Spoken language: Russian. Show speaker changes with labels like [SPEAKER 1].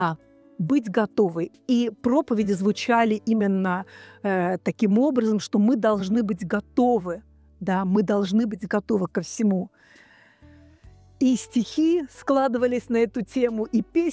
[SPEAKER 1] быть готовы. И проповеди звучали именно таким образом, что мы должны быть готовы, да, мы должны быть готовы ко всему. И стихи складывались на эту тему, и песни